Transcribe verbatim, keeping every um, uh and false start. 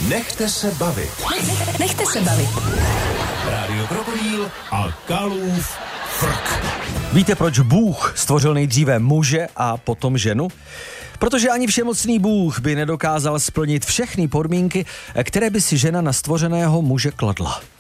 Nechte se bavit. Nechte se bavit. Rádio Krokodýl a Kalův frk. Víte, proč Bůh stvořil nejdříve muže a potom ženu? Protože ani všemocný Bůh by nedokázal splnit všechny podmínky, které by si žena na stvořeného muže kladla.